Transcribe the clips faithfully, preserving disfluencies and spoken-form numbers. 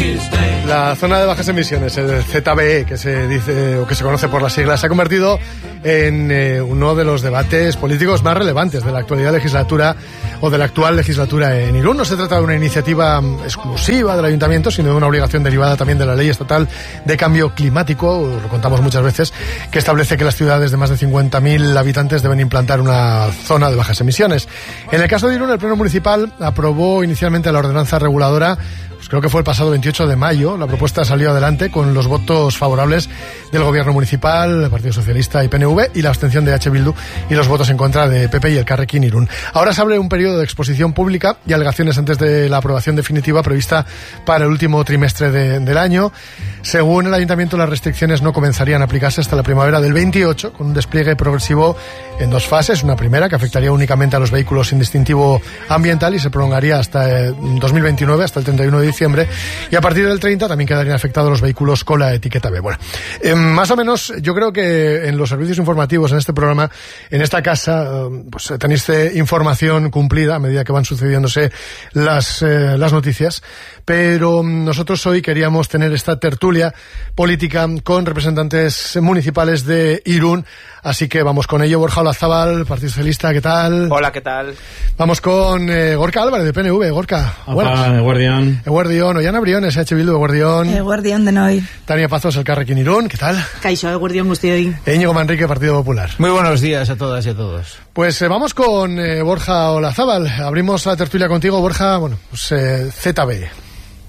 La zona de bajas emisiones, el Z B E, que se dice o que se conoce por las siglas, se ha convertido en eh, uno de los debates políticos más relevantes de la actualidad legislatura o de la actual legislatura en Irún. No se trata de una iniciativa exclusiva del ayuntamiento, sino de una obligación derivada también de la Ley Estatal de Cambio Climático, lo contamos muchas veces, que establece que las ciudades de más de cincuenta mil habitantes deben implantar una zona de bajas emisiones. En el caso de Irún, el Pleno Municipal aprobó inicialmente la ordenanza reguladora. Pues creo que fue el pasado veintiocho de mayo. La propuesta salió adelante con los votos favorables del Gobierno Municipal, el Partido Socialista y P N V, y la abstención de H. Bildu y los votos en contra de P P y el Carrequín Irún. Ahora se abre un periodo de exposición pública y alegaciones antes de la aprobación definitiva prevista para el último trimestre de, del año. Según el Ayuntamiento, las restricciones no comenzarían a aplicarse hasta la primavera del veintiocho, con un despliegue progresivo en dos fases. Una primera que afectaría únicamente a los vehículos sin distintivo ambiental y se prolongaría hasta dos mil veintinueve, hasta el treinta y uno de diciembre, y a partir del treinta también quedarían afectados los vehículos con la etiqueta B. Bueno, eh, más o menos yo creo que en los servicios informativos, en este programa, en esta casa, eh, pues tenéis información cumplida a medida que van sucediéndose las, eh, las noticias, pero nosotros hoy queríamos tener esta tertulia política con representantes municipales de Irún, así que vamos con ello. Borja Olazábal, Partido Socialista, ¿qué tal? Hola, ¿qué tal? Vamos con eh, Gorka Álvarez, de P N V. Gorka, hola, Eguardión. Eguardión, Ollana Briones, H. Bildu, Eguardión. Eguardión de noi. Tania Pazos, el Carrequín Irún, ¿qué tal? Kaixo, Eguardión, guztioi. Íñigo Manrique, Partido Popular. Muy buenos días a todas y a todos. Pues eh, vamos con eh, Borja Olazábal. Abrimos la tertulia contigo, Borja. Bueno, pues eh, Z B E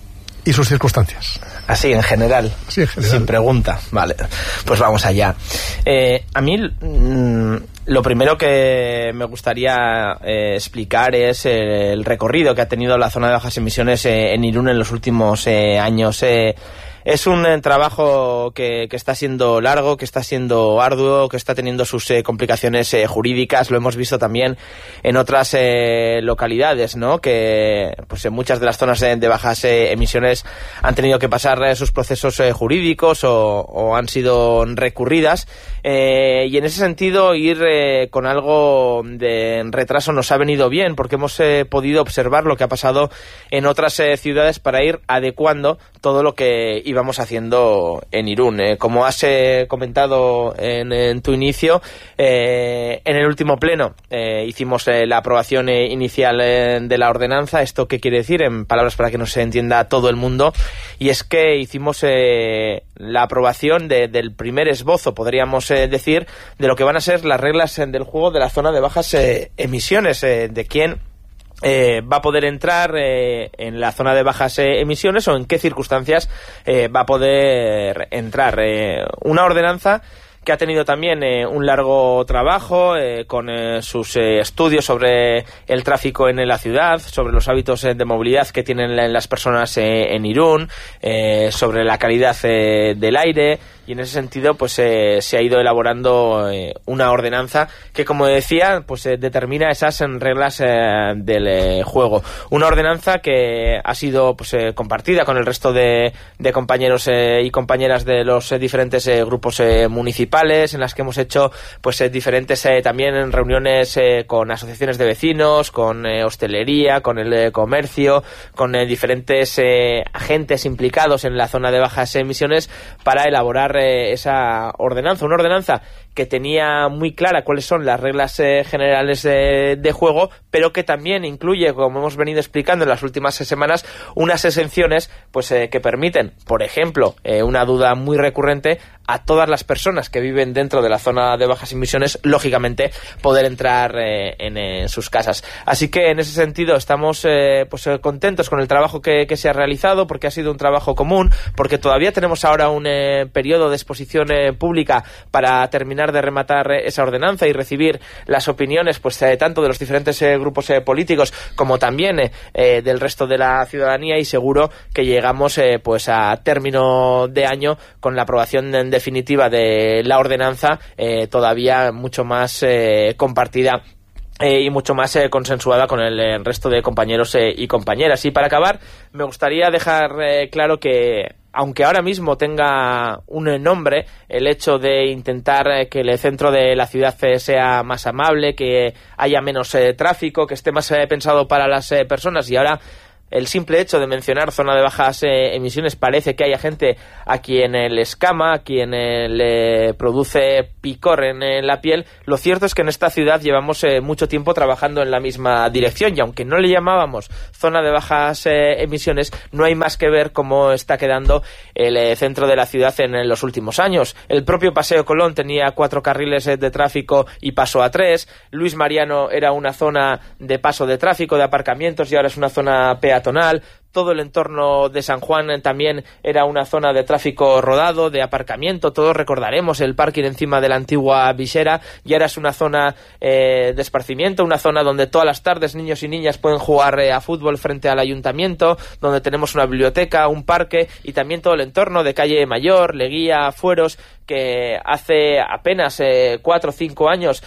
y sus circunstancias. Así, en general. Sí, en general. Sin pregunta. Vale, pues vamos allá. Eh, a mí, mmm, lo primero que me gustaría eh, explicar es eh, el recorrido que ha tenido la zona de bajas emisiones eh, en Irún en los últimos eh, años. Eh, Es un eh, trabajo que, que está siendo largo, que está siendo arduo, que está teniendo sus eh, complicaciones eh, jurídicas. Lo hemos visto también en otras eh, localidades, ¿no? Que pues en muchas de las zonas de, de bajas eh, emisiones han tenido que pasar eh, sus procesos eh, jurídicos o, o han sido recurridas. Eh, y en ese sentido, ir eh, con algo de retraso nos ha venido bien, porque hemos eh, podido observar lo que ha pasado en otras eh, ciudades para ir adecuando todo lo que íbamos haciendo en Irún. Eh, como has eh, comentado en, en tu inicio, eh, en el último pleno eh, hicimos eh, la aprobación eh, inicial eh, de la ordenanza. ¿Esto qué quiere decir? En palabras para que nos entienda todo el mundo. Y es que hicimos eh, la aprobación de, del primer esbozo, podríamos eh, decir, de lo que van a ser las reglas eh, del juego de la zona de bajas eh, emisiones, eh, de quién Eh, va a poder entrar eh, en la zona de bajas eh, emisiones o en qué circunstancias eh, va a poder entrar. Eh, una ordenanza que ha tenido también eh, un largo trabajo eh, con eh, sus eh, estudios sobre el tráfico en la ciudad, sobre los hábitos eh, de movilidad que tienen la, las personas eh, en Irún, eh, sobre la calidad eh, del aire. Y en ese sentido, pues eh, se ha ido elaborando eh, una ordenanza que, como decía, pues eh, determina esas reglas eh, del eh, juego. Una ordenanza que ha sido pues eh, compartida con el resto de, de compañeros eh, y compañeras de los eh, diferentes eh, grupos eh, municipales, en las que hemos hecho pues eh, diferentes eh, también reuniones eh, con asociaciones de vecinos, con eh, hostelería, con el eh, comercio, con eh, diferentes eh, agentes implicados en la zona de bajas emisiones para elaborar esa ordenanza, una ordenanza que tenía muy clara cuáles son las reglas eh, generales de, de juego, pero que también incluye, como hemos venido explicando en las últimas semanas, unas exenciones pues eh, que permiten, por ejemplo, eh, una duda muy recurrente, a todas las personas que viven dentro de la zona de bajas emisiones, lógicamente, poder entrar eh, en, en sus casas. Así que, en ese sentido, estamos eh, pues eh, contentos con el trabajo que, que se ha realizado, porque ha sido un trabajo común, porque todavía tenemos ahora un eh, periodo de exposición eh, pública para terminar de rematar eh, esa ordenanza y recibir las opiniones pues eh, tanto de los diferentes eh, grupos eh, políticos como también eh, eh, del resto de la ciudadanía, y seguro que llegamos eh, pues a término de año con la aprobación de definitiva de la ordenanza eh, todavía mucho más eh, compartida Eh, y mucho más eh, consensuada con el, el resto de compañeros eh, y compañeras. Y para acabar, me gustaría dejar eh, claro que, aunque ahora mismo tenga un nombre, el hecho de intentar eh, que el centro de la ciudad eh, sea más amable, que haya menos eh, tráfico, que esté más eh, pensado para las eh, personas, y ahora el simple hecho de mencionar zona de bajas eh, emisiones parece que haya gente a quien eh, le escama, a quien eh, le produce picor en eh, la piel. Lo cierto es que en esta ciudad llevamos eh, mucho tiempo trabajando en la misma dirección y aunque no le llamábamos zona de bajas eh, emisiones, no hay más que ver cómo está quedando el eh, centro de la ciudad en, en los últimos años. El propio Paseo Colón tenía cuatro carriles eh, de tráfico y pasó a tres. Luis Mariano era una zona de paso de tráfico, de aparcamientos y ahora es una zona peatonal. Todo el entorno de San Juan también era una zona de tráfico rodado, de aparcamiento. Todos recordaremos el parking encima de la antigua visera y ahora es una zona eh, de esparcimiento, una zona donde todas las tardes niños y niñas pueden jugar eh, a fútbol frente al ayuntamiento, donde tenemos una biblioteca, un parque y también todo el entorno de Calle Mayor, Leguía, Fueros, que hace apenas eh, cuatro o cinco años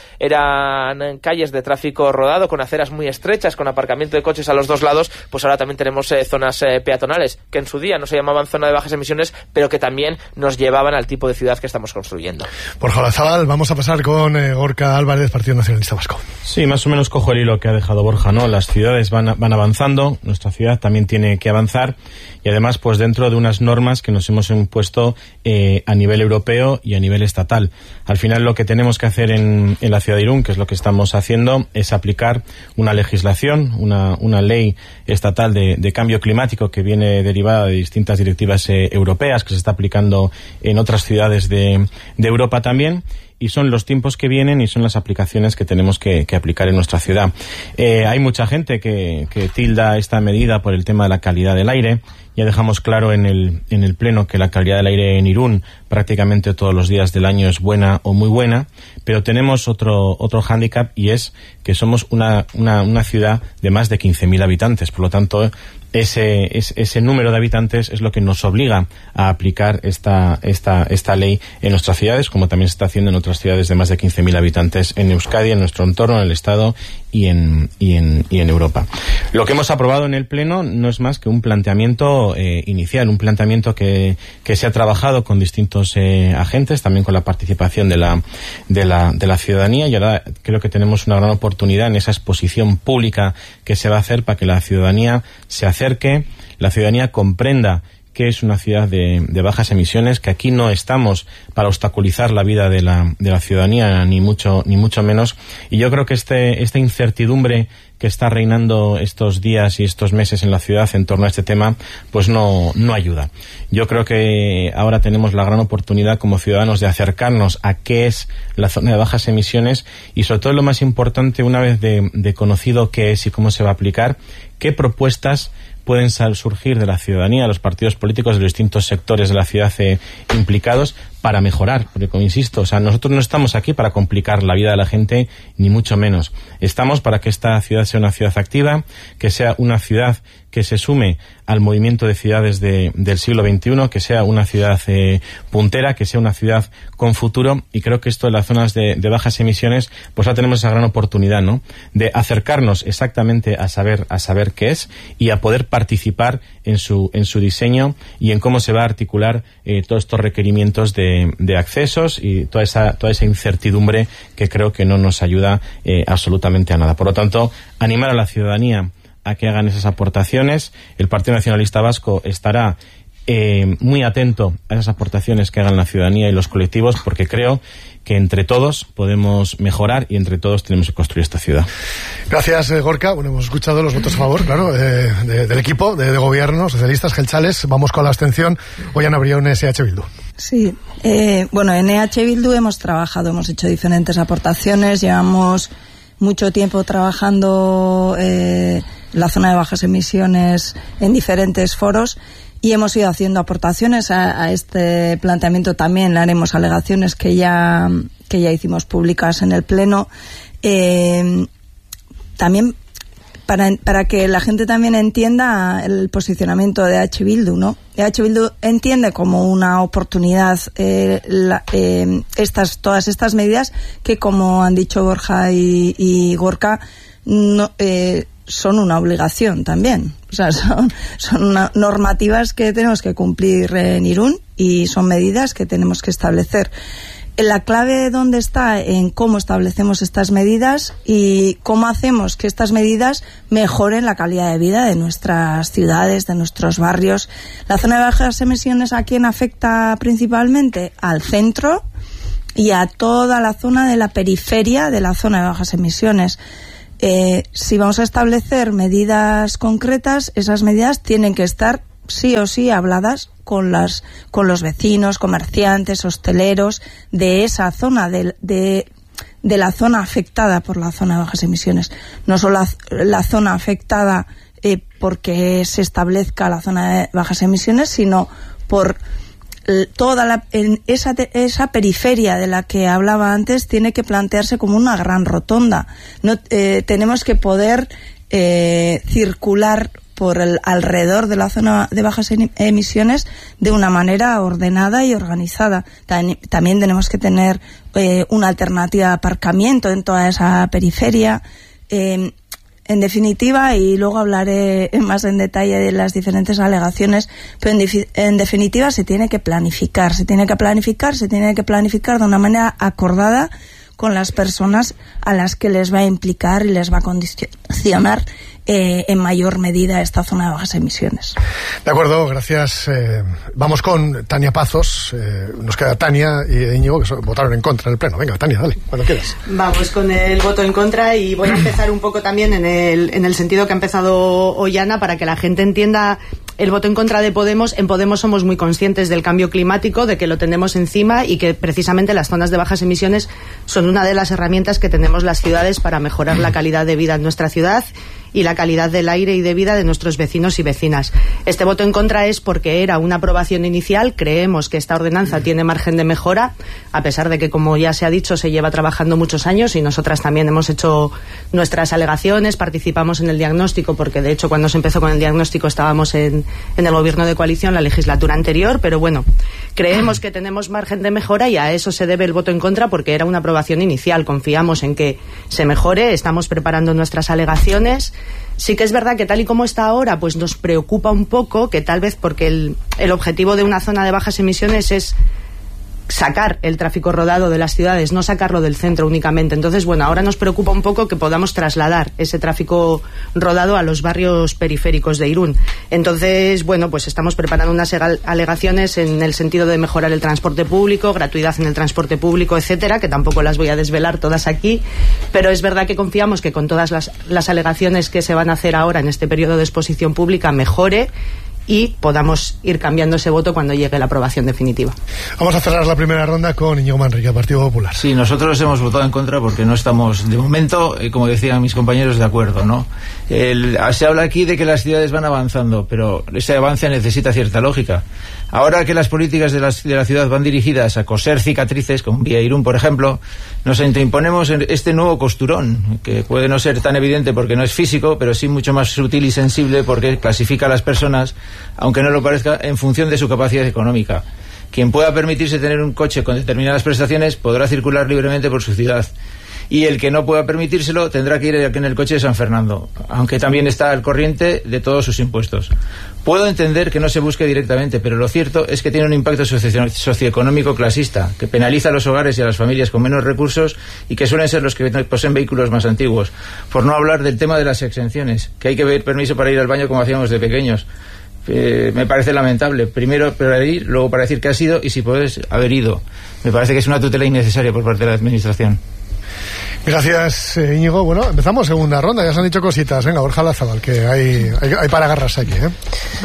eran calles de tráfico rodado con aceras muy estrechas, con aparcamiento de coches a los dos lados. Pues ahora también tenemos eh, zonas eh, peatonales que en su día no se llamaban zona de bajas emisiones, pero que también nos llevaban al tipo de ciudad que estamos construyendo. Por Olazábal, vamos a pasar con eh, Gorka Álvarez, Partido Nacionalista Vasco. Sí, más o menos cojo el hilo que ha dejado Borja, ¿no? Las ciudades van, van avanzando, nuestra ciudad también tiene que avanzar y además pues dentro de unas normas que nos hemos impuesto eh, a nivel europeo y a nivel estatal. Al final lo que tenemos que hacer en, en la ciudad de Irún, que es lo que estamos haciendo, es aplicar una legislación, una, una ley estatal de, de cambio climático que viene derivada de distintas directivas eh, europeas que se está aplicando en otras ciudades de, de Europa también. Y son los tiempos que vienen y son las aplicaciones que tenemos que, que aplicar en nuestra ciudad. Eh, hay mucha gente que, que tilda esta medida por el tema de la calidad del aire. Ya dejamos claro en el, en el pleno que la calidad del aire en Irún prácticamente todos los días del año es buena o muy buena, pero tenemos otro, otro hándicap y es que somos una, una, una ciudad de más de quince mil habitantes. Por lo tanto, ese, ese, ese número de habitantes es lo que nos obliga a aplicar esta, esta, esta ley en nuestras ciudades, como también se está haciendo en otras ciudades de más de quince mil habitantes en Euskadi, en nuestro entorno, en el Estado y en, y en, y en Europa. Lo que hemos aprobado en el Pleno no es más que un planteamiento eh, inicial, un planteamiento que, que se ha trabajado con distintos eh, agentes, también con la participación de la, de la, de la ciudadanía, y ahora creo que tenemos una gran oportunidad en esa exposición pública que se va a hacer para que la ciudadanía se acerque, la ciudadanía comprenda que es una ciudad de, de bajas emisiones, que aquí no estamos para obstaculizar la vida de la, de la ciudadanía, ni mucho, ni mucho menos. Y yo creo que este, esta incertidumbre que está reinando estos días y estos meses en la ciudad en torno a este tema, pues no, no ayuda. Yo creo que ahora tenemos la gran oportunidad como ciudadanos de acercarnos a qué es la zona de bajas emisiones y sobre todo lo más importante, una vez de, de conocido qué es y cómo se va a aplicar, qué propuestas pueden surgir de la ciudadanía, de los partidos políticos, de los distintos sectores de la ciudad eh, implicados para mejorar, porque como insisto, o sea, nosotros no estamos aquí para complicar la vida de la gente, ni mucho menos. Estamos para que esta ciudad sea una ciudad activa, que sea una ciudad que se sume al movimiento de ciudades de, del siglo veintiuno, que sea una ciudad eh, puntera, que sea una ciudad con futuro, y creo que esto de las zonas de, de bajas emisiones, pues ya tenemos esa gran oportunidad, ¿no?, de acercarnos exactamente a saber, a saber qué es y a poder participar en su, en su diseño y en cómo se va a articular eh, todos estos requerimientos de, de accesos y toda esa, toda esa incertidumbre que creo que no nos ayuda eh, absolutamente a nada. Por lo tanto, animar a la ciudadanía a que hagan esas aportaciones. El Partido Nacionalista Vasco estará eh, muy atento a esas aportaciones que hagan la ciudadanía y los colectivos, porque creo que entre todos podemos mejorar y entre todos tenemos que construir esta ciudad. Gracias, eh, Gorka. Bueno, hemos escuchado los votos a favor, claro, eh, de, del equipo de, de gobierno, socialistas, gelchales. Vamos con la abstención. Hoy han abrido un S H Bildu. Sí, eh, bueno, en E H Bildu hemos trabajado, hemos hecho diferentes aportaciones, llevamos mucho tiempo trabajando eh, la zona de bajas emisiones en diferentes foros y hemos ido haciendo aportaciones a, a este planteamiento. También le haremos alegaciones que ya que ya hicimos públicas en el Pleno. Eh, también para, para que la gente también entienda el posicionamiento de E H Bildu, ¿no? E H Bildu entiende como una oportunidad eh, la, eh, estas todas estas medidas que, como han dicho Borja y, y Gorka, no, eh, son una obligación también. O sea, son, son una, normativas que tenemos que cumplir en Irún y son medidas que tenemos que establecer. La clave dónde está en cómo establecemos estas medidas y cómo hacemos que estas medidas mejoren la calidad de vida de nuestras ciudades, de nuestros barrios. La zona de bajas emisiones, ¿a quién afecta principalmente? Al centro y a toda la zona de la periferia de la zona de bajas emisiones. Eh, si vamos a establecer medidas concretas, esas medidas tienen que estar sí o sí habladas con las con los vecinos, comerciantes, hosteleros de esa zona, de, de, de la zona afectada por la zona de bajas emisiones. No solo la, la zona afectada eh, porque se establezca la zona de bajas emisiones, sino por toda la, en esa, esa periferia de la que hablaba antes tiene que plantearse como una gran rotonda. No, eh, tenemos que poder eh, circular por el alrededor de la zona de bajas emisiones de una manera ordenada y organizada. También tenemos que tener eh, una alternativa de aparcamiento en toda esa periferia. Eh, en definitiva, y luego hablaré más en detalle de las diferentes alegaciones, pero en, en definitiva se tiene que planificar, se tiene que planificar, se tiene que planificar de una manera acordada con las personas a las que les va a implicar y les va a condicionar eh, en mayor medida esta zona de bajas emisiones. De acuerdo, gracias. Eh, vamos con Tania Pazos. Eh, nos queda Tania y Íñigo, que son, votaron en contra en el Pleno. Venga, Tania, dale, cuando quieras. Vamos con el voto en contra y voy a empezar un poco también en el, en el sentido que ha empezado Ollana, para que la gente entienda el voto en contra de Podemos. En Podemos somos muy conscientes del cambio climático, de que lo tenemos encima y que precisamente las zonas de bajas emisiones son una de las herramientas que tenemos las ciudades para mejorar la calidad de vida en nuestra ciudad y la calidad del aire y de vida de nuestros vecinos y vecinas. Este voto en contra es porque era una aprobación inicial. Creemos que esta ordenanza tiene margen de mejora, a pesar de que, como ya se ha dicho, se lleva trabajando muchos años y nosotras también hemos hecho nuestras alegaciones, participamos en el diagnóstico, porque de hecho cuando se empezó con el diagnóstico estábamos en, en el gobierno de coalición la legislatura anterior, pero bueno, creemos que tenemos margen de mejora y a eso se debe el voto en contra, porque era una aprobación inicial. Confiamos en que se mejore, estamos preparando nuestras alegaciones. Sí que es verdad que tal y como está ahora, pues nos preocupa un poco que tal vez porque el, el objetivo de una zona de bajas emisiones es sacar el tráfico rodado de las ciudades, no sacarlo del centro únicamente. Entonces, bueno, ahora nos preocupa un poco que podamos trasladar ese tráfico rodado a los barrios periféricos de Irún. Entonces, bueno, pues estamos preparando unas alegaciones en el sentido de mejorar el transporte público, gratuidad en el transporte público, etcétera, que tampoco las voy a desvelar todas aquí, pero es verdad que confiamos que con todas las, las alegaciones que se van a hacer ahora en este periodo de exposición pública mejore y podamos ir cambiando ese voto cuando llegue la aprobación definitiva. Vamos a cerrar la primera ronda con Íñigo Manrique, Partido Popular. Sí, nosotros hemos votado en contra porque no estamos, de momento, eh, como decían mis compañeros, de acuerdo, ¿no? El, se habla aquí de que las ciudades van avanzando, pero ese avance necesita cierta lógica. Ahora que las políticas de la, de la ciudad van dirigidas a coser cicatrices, como Vía Irún, por ejemplo, nos imponemos este nuevo costurón, que puede no ser tan evidente porque no es físico, pero sí mucho más sutil y sensible porque clasifica a las personas, aunque no lo parezca, en función de su capacidad económica. Quien pueda permitirse tener un coche con determinadas prestaciones podrá circular libremente por su ciudad. Y el que no pueda permitírselo tendrá que ir en el coche de San Fernando, aunque también está al corriente de todos sus impuestos. Puedo entender que no se busque directamente, pero lo cierto es que tiene un impacto socio- socioeconómico clasista, que penaliza a los hogares y a las familias con menos recursos y que suelen ser los que poseen vehículos más antiguos. Por no hablar del tema de las exenciones, que hay que pedir permiso para ir al baño como hacíamos de pequeños. Eh, me parece lamentable. Primero para ir, luego para decir que has ido y si puedes haber ido. Me parece que es una tutela innecesaria por parte de la Administración. Gracias, eh, Íñigo. Bueno, empezamos segunda ronda, ya se han dicho cositas. Venga, Borja Lazabal, que hay, hay, hay para agarrarse aquí, ¿eh?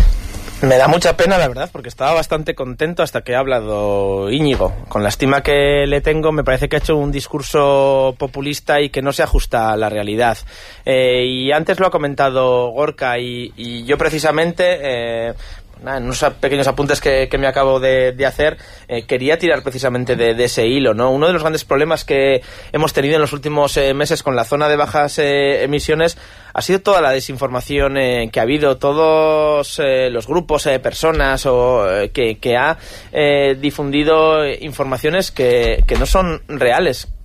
Me da mucha pena, la verdad, porque estaba bastante contento hasta que ha hablado Íñigo. Con la estima que le tengo, me parece que ha hecho un discurso populista y que no se ajusta a la realidad. Eh, y antes lo ha comentado Gorka y, y yo precisamente... Eh, Nada, en unos pequeños apuntes que, que me acabo de, de hacer, eh, quería tirar precisamente de, de ese hilo, ¿no? Uno de los grandes problemas que hemos tenido en los últimos eh, meses con la zona de bajas eh, emisiones ha sido toda la desinformación eh, que ha habido, todos eh, los grupos de eh, personas o eh, que, que ha eh, difundido informaciones que, que no son reales,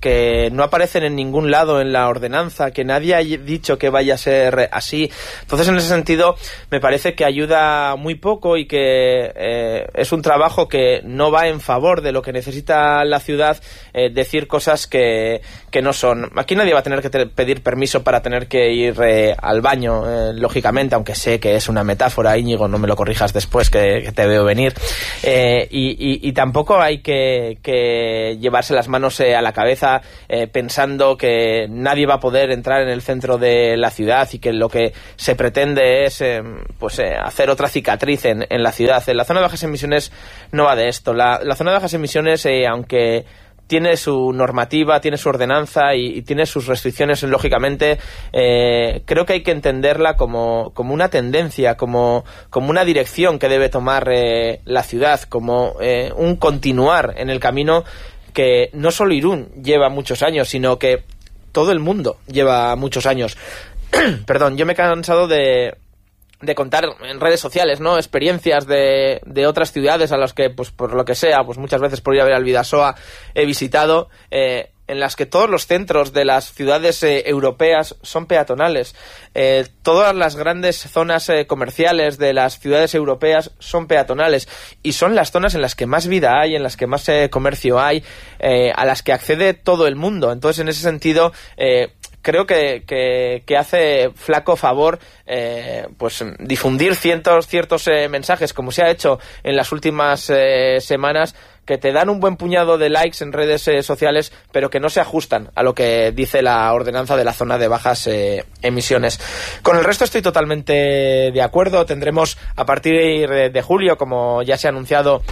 que no aparecen en ningún lado en la ordenanza, que nadie ha dicho que vaya a ser así. Entonces, en ese sentido, me parece que ayuda muy poco y que eh, es un trabajo que no va en favor de lo que necesita la ciudad, eh, decir cosas que, que no son. Aquí nadie va a tener que te- pedir permiso para tener que ir eh, al baño, eh, lógicamente, aunque sé que es una metáfora, Íñigo, no me lo corrijas después que, que te veo venir. Eh, y, y, y tampoco hay que, que llevarse las manos eh, a la cabeza eh, pensando que nadie va a poder entrar en el centro de la ciudad y que lo que se pretende es eh, pues eh, hacer otra cicatriz en, en la ciudad. En la zona de bajas emisiones no va de esto. La, la zona de bajas emisiones, eh, aunque tiene su normativa, tiene su ordenanza y, y tiene sus restricciones, lógicamente, eh, creo que hay que entenderla como, como una tendencia, como, como una dirección que debe tomar eh, la ciudad, como eh, un continuar en el camino que no solo Irún lleva muchos años, sino que todo el mundo lleva muchos años. Perdón, yo me he cansado de... de contar en redes sociales, ¿no? Experiencias de, de otras ciudades a las que, pues por lo que sea, pues muchas veces por ir a ver al Bidasoa he visitado, eh, en las que todos los centros de las ciudades eh, europeas son peatonales. Eh, todas las grandes zonas eh, comerciales de las ciudades europeas son peatonales y son las zonas en las que más vida hay, en las que más eh, comercio hay, eh, a las que accede todo el mundo. Entonces, en ese sentido, eh, creo que, que, que hace flaco favor eh, pues difundir ciertos, ciertos eh, mensajes, como se ha hecho en las últimas eh, semanas, que te dan un buen puñado de likes en redes eh, sociales, pero que no se ajustan a lo que dice la ordenanza de la zona de bajas eh, emisiones. Con el resto estoy totalmente de acuerdo. Tendremos a partir de julio, como ya se ha anunciado,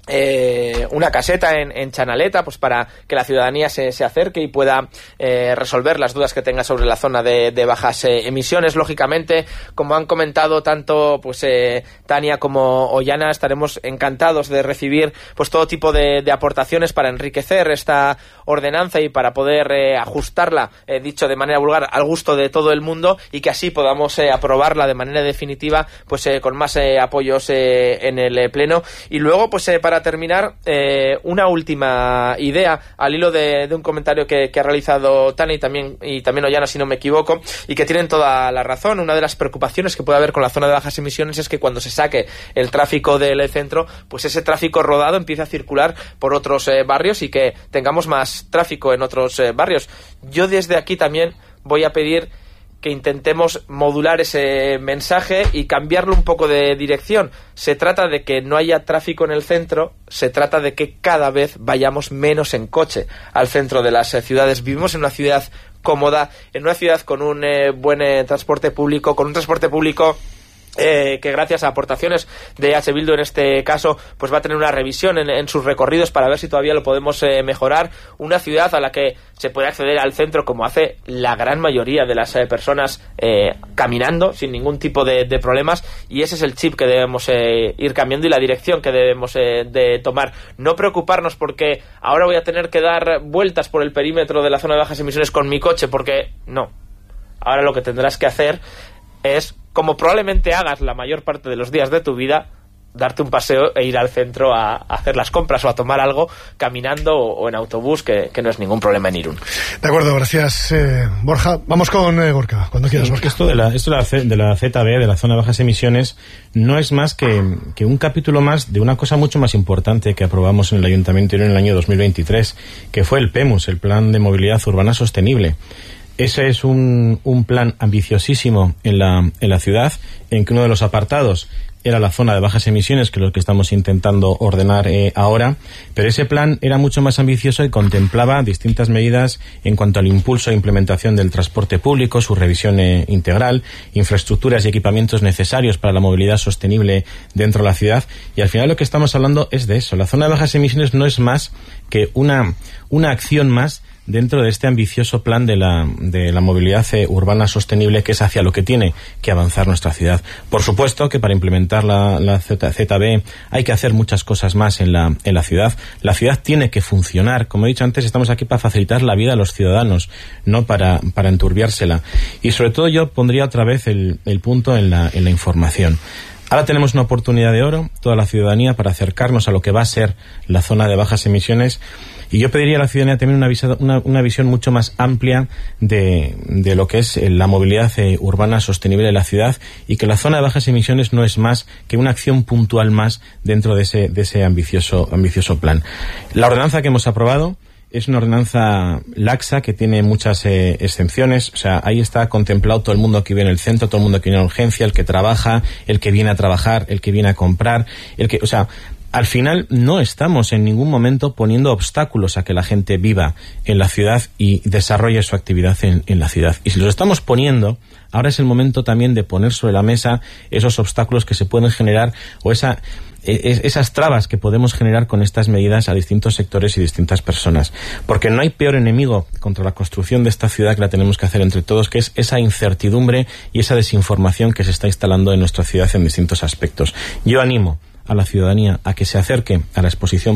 Eh, una caseta en, en Chanaleta, pues para que la ciudadanía se, se acerque y pueda eh, resolver las dudas que tenga sobre la zona de, de bajas eh, emisiones. Lógicamente, como han comentado tanto pues eh, Tania como Ollana, estaremos encantados de recibir pues todo tipo de, de aportaciones para enriquecer esta ordenanza y para poder eh, ajustarla, eh, dicho de manera vulgar, al gusto de todo el mundo, y que así podamos eh, aprobarla de manera definitiva, pues eh, con más eh, apoyos eh, en el eh, pleno. Y luego, pues eh, para terminar, eh, una última idea al hilo de, de un comentario que, que ha realizado Tania y también, y también Ollana, si no me equivoco, y que tienen toda la razón. Una de las preocupaciones que puede haber con la zona de bajas emisiones es que cuando se saque el tráfico del centro, pues ese tráfico rodado empiece a circular por otros eh, barrios y que tengamos más tráfico en otros eh, barrios. Yo desde aquí también voy a pedir que intentemos modular ese mensaje y cambiarlo un poco de dirección. Se trata de que no haya tráfico en el centro, se trata de que cada vez vayamos menos en coche al centro de las eh, ciudades. Vivimos en una ciudad cómoda, en una ciudad con un eh, buen eh, transporte público, con un transporte público Eh, que gracias a aportaciones de H. Bildu en este caso, pues va a tener una revisión en, en sus recorridos para ver si todavía lo podemos eh, mejorar. Una ciudad a la que se puede acceder al centro como hace la gran mayoría de las eh, personas eh, caminando sin ningún tipo de, de problemas, y ese es el chip que debemos eh, ir cambiando y la dirección que debemos eh, de tomar. No preocuparnos porque ahora voy a tener que dar vueltas por el perímetro de la zona de bajas emisiones con mi coche, porque no. Ahora lo que tendrás que hacer es, como probablemente hagas la mayor parte de los días de tu vida, darte un paseo e ir al centro a, a hacer las compras o a tomar algo caminando o, o en autobús, que, que no es ningún problema en Irún. De acuerdo, gracias, eh, Borja. Vamos con eh, Gorka, cuando quieras, Borja. Esto de la, esto de la, C, de la Z B, de la zona de bajas emisiones, no es más que, que un capítulo más de una cosa mucho más importante que aprobamos en el Ayuntamiento de Irún en el año dos mil veintitrés, que fue el PEMUS, el Plan de Movilidad Urbana Sostenible. Ese es un, un plan ambiciosísimo en la, en la ciudad, en que uno de los apartados era la zona de bajas emisiones, que es lo que estamos intentando ordenar eh, ahora, pero ese plan era mucho más ambicioso y contemplaba distintas medidas en cuanto al impulso e implementación del transporte público, su revisión eh, integral, infraestructuras y equipamientos necesarios para la movilidad sostenible dentro de la ciudad, y al final lo que estamos hablando es de eso. La zona de bajas emisiones no es más que una, una acción más dentro de este ambicioso plan de la, de la movilidad eh, urbana sostenible, que es hacia lo que tiene que avanzar nuestra ciudad. Por supuesto que para implementar la, la Z B hay que hacer muchas cosas más en la, en la ciudad. La ciudad tiene que funcionar. Como he dicho antes, estamos aquí para facilitar la vida a los ciudadanos, no para, para enturbiársela. Y sobre todo yo pondría otra vez el, el punto en la, en la información. Ahora tenemos una oportunidad de oro, toda la ciudadanía, para acercarnos a lo que va a ser la zona de bajas emisiones. Y yo pediría a la ciudadanía también una, visa, una, una visión mucho más amplia de, de lo que es la movilidad eh, urbana sostenible de la ciudad, y que la zona de bajas emisiones no es más que una acción puntual más dentro de ese, de ese ambicioso, ambicioso plan. La ordenanza que hemos aprobado es una ordenanza laxa que tiene muchas eh, excepciones. O sea, ahí está contemplado todo el mundo que vive en el centro, todo el mundo que viene a urgencia, el que trabaja, el que viene a trabajar, el que viene a comprar, el que, o sea, al final no estamos en ningún momento poniendo obstáculos a que la gente viva en la ciudad y desarrolle su actividad en, en la ciudad. Y si los estamos poniendo, ahora es el momento también de poner sobre la mesa esos obstáculos que se pueden generar, o esa esas trabas que podemos generar con estas medidas a distintos sectores y distintas personas. Porque no hay peor enemigo contra la construcción de esta ciudad que la tenemos que hacer entre todos, que es esa incertidumbre y esa desinformación que se está instalando en nuestra ciudad en distintos aspectos. Yo animo a la ciudadanía a que se acerque a la exposición